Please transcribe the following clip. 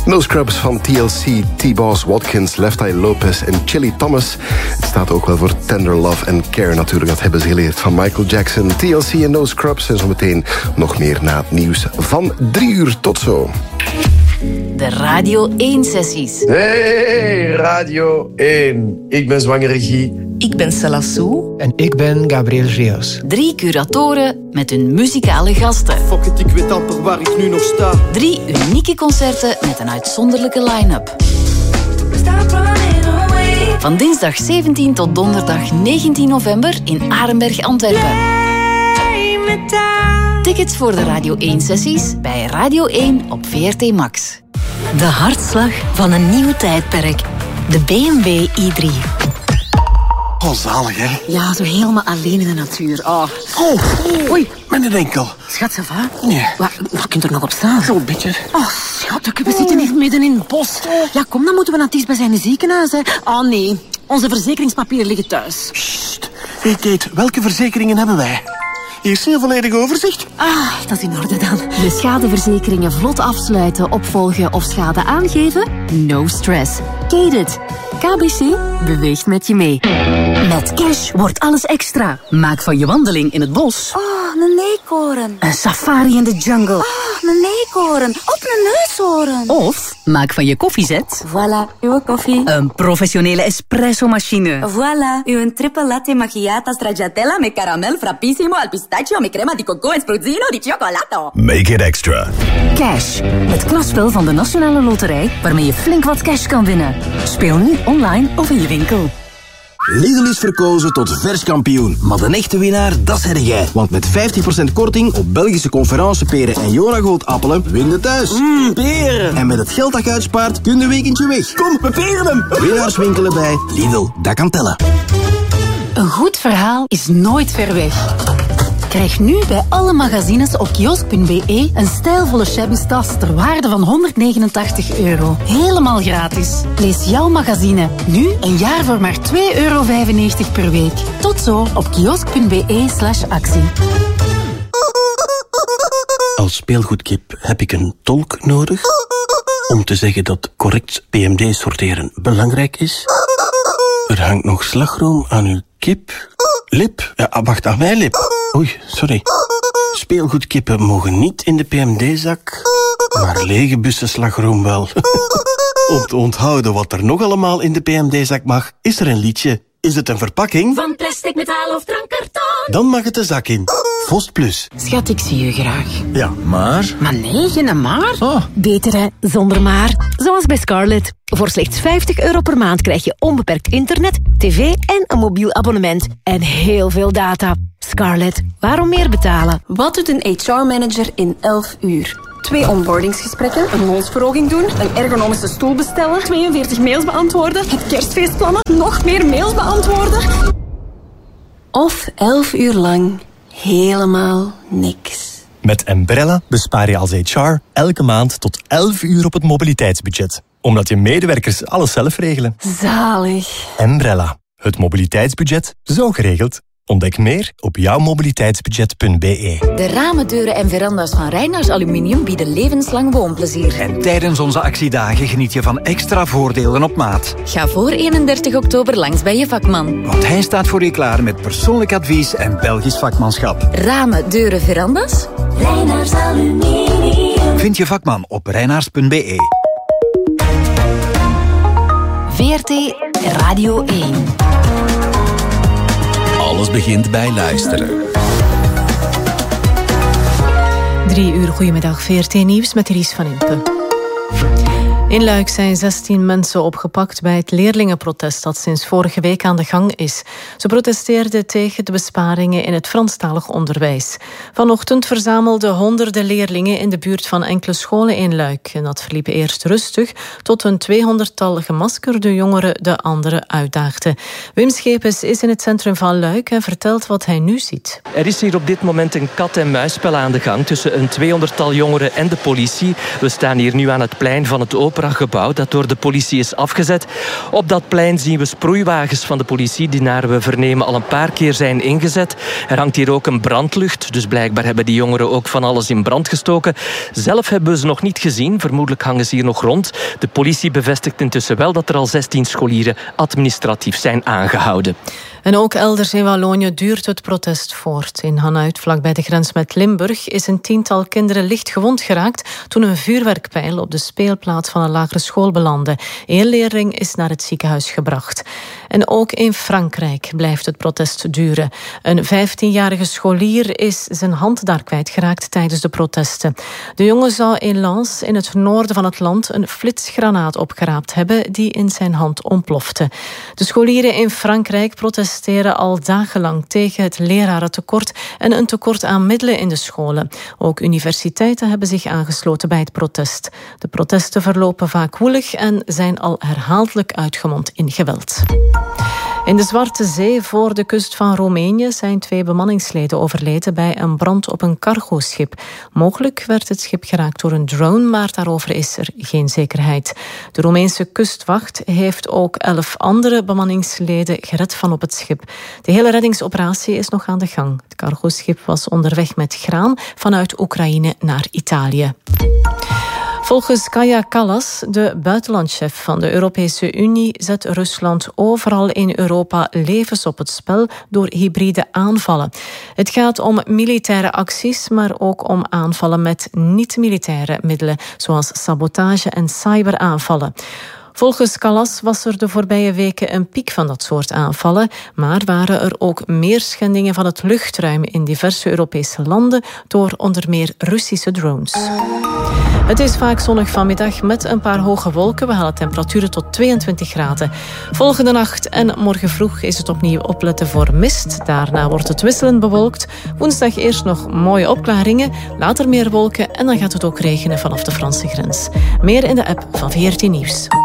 No Scrubs van TLC, T-Boss, Watkins, Left Eye Lopez en Chili Thomas. Het staat ook wel voor Tender Love and Care natuurlijk. Dat hebben ze geleerd van Michael Jackson. TLC en No Scrubs. En zometeen nog meer na het nieuws van 3 uur. Tot zo. De Radio 1-sessies. Hey, Radio 1. Ik ben zwangere Guy. Ik ben Salassou. En ik ben Gabriel Rios. 3 curatoren met hun muzikale gasten. Fuck it, ik weet amper waar ik nu nog sta. 3 unieke concerten met een uitzonderlijke line-up. Van dinsdag 17 tot donderdag 19 november in Arenberg, Antwerpen. Tickets voor de Radio 1-sessies bij Radio 1 op VRT Max. De hartslag van een nieuw tijdperk. De BMW i3. Oh, zalig, hè? Ja, zo helemaal alleen in de natuur. Oh. Oei, mijn enkel. Schat, ça va? Nee. Waar kunt er nog op staan? Zo'n beetje. Oh, schat, we zitten hier midden in het bos. Ja, kom, dan moeten we naar het dichtstbijzijnde ziekenhuis, hè. Oh, nee. Onze verzekeringspapieren liggen thuis. Sst. Hey, Kate, welke verzekeringen hebben wij? Eerst een volledig overzicht. Dat is in orde dan. De schadeverzekeringen vlot afsluiten, opvolgen of schade aangeven? No stress. Kate. KBC beweegt met je mee. Met Cash wordt alles extra. Maak van je wandeling in het bos een eekhoorn. een safari in de jungle. Een eekhoorn. Op een neushoorn. Of maak van je koffiezet Voilà, uw koffie. een professionele espresso-machine. Voilà, uw triple latte macchiato stracciatella met caramel frappissimo al pistachio met crema di coco en spruzzino di cioccolato. Make it extra. Cash, het klasspel van de Nationale Loterij, waarmee je flink wat cash kan winnen. Speel nu online of in je winkel. Lidl is verkozen tot verskampioen. Maar de echte winnaar, dat zeg jij. Want met 50% korting op Belgische conferenceperen en Jonagold appelen, win je thuis. Peren. En met het geld dat je uitspaart, kun je een weekendje weg. Kom, we peren hem. Winnaars winkelen bij Lidl, dat kan tellen. Een goed verhaal is nooit ver weg. Krijg nu bij alle magazines op kiosk.be een stijlvolle shabby tas ter waarde van €189. Helemaal gratis. Lees jouw magazine nu een jaar voor maar €2,95 per week. Tot zo op kiosk.be/actie. Als speelgoedkip heb ik een tolk nodig om te zeggen dat correct PMD-sorteren belangrijk is. Er hangt nog slagroom aan uw kip. Lip? Ja, wacht, aan mijn lip. Oei, sorry. Speelgoedkippen mogen niet in de PMD-zak, maar lege bussen slagroom wel. Om te onthouden wat er nog allemaal in de PMD-zak mag, is er een liedje. Is het een verpakking? Van plastic, metaal of drankkarton. Dan mag het de zak in. Vost Plus. Schat, ik zie je graag. Ja, maar... Maar nee, geen maar. Oh. Beter hè, zonder maar. Zoals bij Scarlett. Voor slechts €50 per maand krijg je onbeperkt internet, tv en een mobiel abonnement. En heel veel data. Scarlett, waarom meer betalen? Wat doet een HR-manager in 11 uur? 2 onboardingsgesprekken, een loonsverhoging doen, een ergonomische stoel bestellen, 42 mails beantwoorden, het kerstfeest plannen, nog meer mails beantwoorden. Of 11 uur lang helemaal niks. Met Embrella bespaar je als HR elke maand tot 11 uur op het mobiliteitsbudget. Omdat je medewerkers alles zelf regelen. Zalig. Embrella, het mobiliteitsbudget zo geregeld. Ontdek meer op jouwmobiliteitsbudget.be. De ramen, deuren en veranda's van Reinaars Aluminium bieden levenslang woonplezier. En tijdens onze actiedagen geniet je van extra voordelen op maat. Ga voor 31 oktober langs bij je vakman. Want hij staat voor je klaar met persoonlijk advies en Belgisch vakmanschap. Ramen, deuren, veranda's? Reinaars Aluminium. Vind je vakman op reinaars.be. VRT Radio 1. Alles begint bij luisteren. 3 uur, goedemiddag, VRT Nieuws met Ries van Impe. In Luik zijn 16 mensen opgepakt bij het leerlingenprotest dat sinds vorige week aan de gang is. Ze protesteerden tegen de besparingen in het Franstalig onderwijs. Vanochtend verzamelden honderden leerlingen in de buurt van enkele scholen in Luik. En dat verliep eerst rustig, tot een 200-tal gemaskerde jongeren de anderen uitdaagden. Wim Schepens is in het centrum van Luik en vertelt wat hij nu ziet. Er is hier op dit moment een kat-en-muisspel aan de gang tussen een 200-tal jongeren en de politie. We staan hier nu aan het plein van het Opera Opera-gebouw dat door de politie is afgezet. Op dat plein zien we sproeiwagens van de politie die naar we vernemen al een paar keer zijn ingezet. Er hangt hier ook een brandlucht, dus blijkbaar hebben die jongeren ook van alles in brand gestoken. Zelf hebben we ze nog niet gezien, vermoedelijk hangen ze hier nog rond. De politie bevestigt intussen wel dat er al 16 scholieren administratief zijn aangehouden. En ook elders in Wallonië duurt het protest voort. In Hanuit, vlakbij de grens met Limburg, is een 10-tal kinderen licht gewond geraakt toen een vuurwerkpijl op de speelplaats van een lagere school belandde. 1 leerling is naar het ziekenhuis gebracht. En ook in Frankrijk blijft het protest duren. Een 15-jarige scholier is zijn hand daar kwijtgeraakt tijdens de protesten. De jongen zou in Lens, in het noorden van het land, een flitsgranaat opgeraapt hebben die in zijn hand ontplofte. De scholieren in Frankrijk protesteren al dagenlang tegen het lerarentekort en een tekort aan middelen in de scholen. Ook universiteiten hebben zich aangesloten bij het protest. De protesten verlopen vaak woelig en zijn al herhaaldelijk uitgemond in geweld. In de Zwarte Zee voor de kust van Roemenië zijn 2 bemanningsleden overleden bij een brand op een cargoschip. Mogelijk werd het schip geraakt door een drone, maar daarover is er geen zekerheid. De Roemeense kustwacht heeft ook 11 andere bemanningsleden gered van op het schip. De hele reddingsoperatie is nog aan de gang. Het cargoschip was onderweg met graan vanuit Oekraïne naar Italië. Volgens Kaja Kallas, de buitenlandchef van de Europese Unie, zet Rusland overal in Europa levens op het spel door hybride aanvallen. Het gaat om militaire acties, maar ook om aanvallen met niet-militaire middelen, zoals sabotage en cyberaanvallen. Volgens Kallas was er de voorbije weken een piek van dat soort aanvallen, maar waren er ook meer schendingen van het luchtruim in diverse Europese landen door onder meer Russische drones. Het is vaak zonnig vanmiddag met een paar hoge wolken. We halen temperaturen tot 22 graden. Volgende nacht en morgen vroeg is het opnieuw opletten voor mist. Daarna wordt het wisselend bewolkt. Woensdag eerst nog mooie opklaringen, later meer wolken en dan gaat het ook regenen vanaf de Franse grens. Meer in de app van VRT Nieuws.